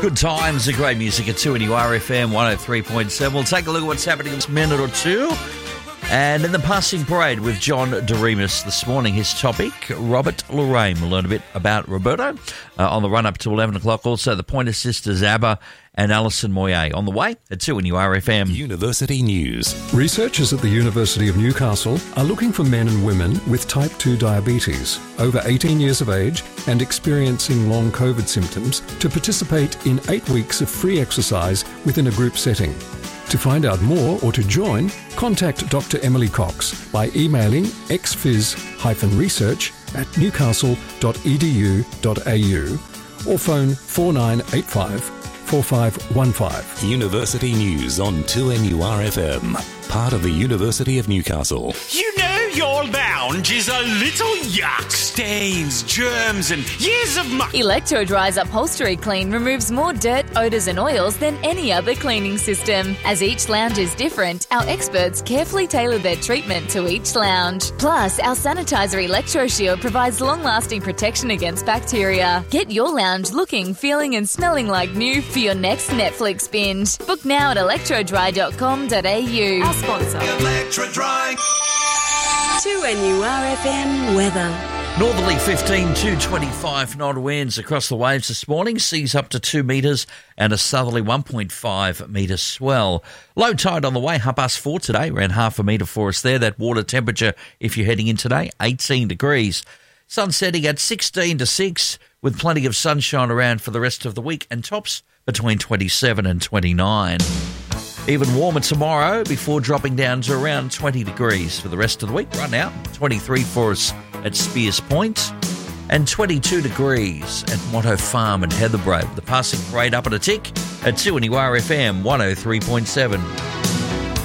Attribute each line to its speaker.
Speaker 1: Good times and great music at 2NURFM 103.7. We'll take a look at what's happening in this minute or two. And in the passing parade with John Doremus this morning, his topic, Robert Lorraine. We'll learn a bit about Roberto on the run-up to 11 o'clock. Also, the Pointer Sisters, ABBA and Alison Moyet on the way at 2NURFM.
Speaker 2: University News.
Speaker 3: Researchers at the University of Newcastle are looking for men and women with type 2 diabetes, over 18 years of age and experiencing long COVID symptoms to participate in 8 weeks of free exercise within a group setting. To find out more or to join, contact Dr. Emily Cox by emailing xphys-research@newcastle.edu.au or phone 4985 4515.
Speaker 2: University News on 2NURFM, part of the University of Newcastle.
Speaker 4: You know your lounge is a little yuck. Stains, germs and years of muck.
Speaker 5: Electro-Dry's Upholstery Clean removes more dirt, odours and oils than any other cleaning system. As each lounge is different, our experts carefully tailor their treatment to each lounge. Plus, our sanitizer ElectroShield provides long-lasting protection against bacteria. Get your lounge looking, feeling and smelling like new for your next Netflix binge. Book now at electrodry.com.au. Our sponsor.
Speaker 4: Electro-Dry.
Speaker 6: 2NURFM weather.
Speaker 1: Northerly 15 to 25 knot winds across the waves this morning. Seas up to 2 metres and a southerly 1.5 metre swell. Low tide on the way, 4:30 today. Around half a metre for us there. That water temperature, if you're heading in today, 18 degrees. Sun setting at 16 to 6 with plenty of sunshine around for the rest of the week and tops between 27 and 29. Even warmer tomorrow before dropping down to around 20 degrees for the rest of the week. Right now, 23 for us at Spears Point and 22 degrees at Motto Farm and Heatherbrae. The passing parade up at a tick at 2NURFM 103.7.